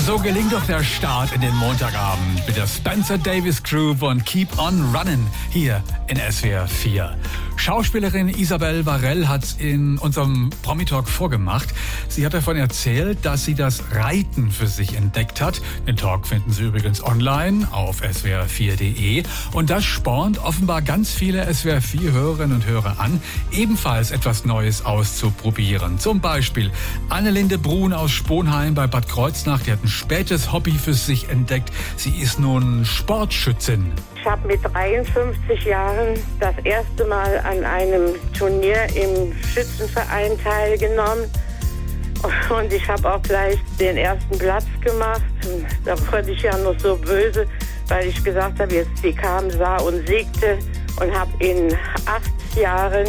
So gelingt doch der Start in den Montagabend mit der Spencer Davis Group und Keep on Running hier in SWR 4. Schauspielerin Isabel Varell hat in unserem Promi-Talk vorgemacht. Sie hat davon erzählt, dass sie das Reiten für sich entdeckt hat. Den Talk finden Sie übrigens online auf swr4.de. Und das spornt offenbar ganz viele SWR4-Hörerinnen und Hörer an, ebenfalls etwas Neues auszuprobieren. Zum Beispiel Annelinde Brun aus Sponheim bei Bad Kreuznach. Die hat ein spätes Hobby für sich entdeckt. Sie ist nun Sportschützin. Ich habe mit 53 Jahren das erste Mal an einem Turnier im Schützenverein teilgenommen. Und ich habe auch gleich den ersten Platz gemacht. Und da wurde ich ja noch so böse, weil ich gesagt habe, jetzt die kam, sah und siegte. Und habe in 8 Jahren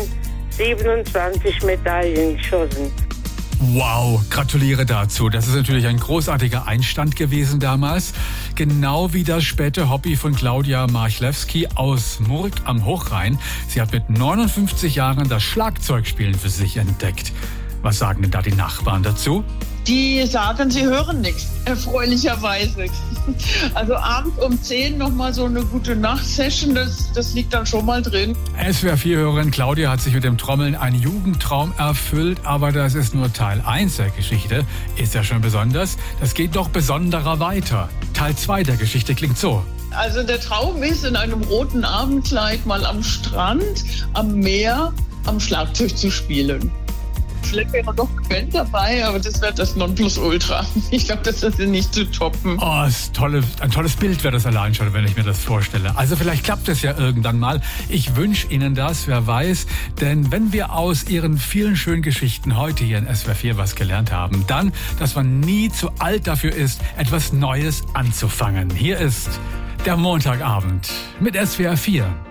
27 Medaillen geschossen. Wow, gratuliere dazu. Das ist natürlich ein großartiger Einstand gewesen damals. Genau wie das späte Hobby von Claudia Marchlewski aus Murg am Hochrhein. Sie hat mit 59 Jahren das Schlagzeugspielen für sich entdeckt. Was sagen denn da die Nachbarn dazu? Die sagen, sie hören nichts, erfreulicherweise. Also abends um 10 nochmal so eine gute Nacht-Session, das liegt dann schon mal drin. SWR4-Hörerin Claudia hat sich mit dem Trommeln einen Jugendtraum erfüllt, aber das ist nur Teil 1 der Geschichte. Ist ja schon besonders. Das geht noch besonderer weiter. Teil 2 der Geschichte klingt so. Also der Traum ist, in einem roten Abendkleid mal am Strand, am Meer, am Schlagzeug zu spielen. Vielleicht wäre noch eine Band dabei, aber das wäre das Nonplusultra. Ich glaube, das ist nicht zu toppen. Oh, ein tolles Bild wäre das allein schon, wenn ich mir das vorstelle. Also vielleicht klappt es ja irgendwann mal. Ich wünsche Ihnen das, wer weiß. Denn wenn wir aus Ihren vielen schönen Geschichten heute hier in SWR 4 was gelernt haben, dann, dass man nie zu alt dafür ist, etwas Neues anzufangen. Hier ist der Montagabend mit SWR 4.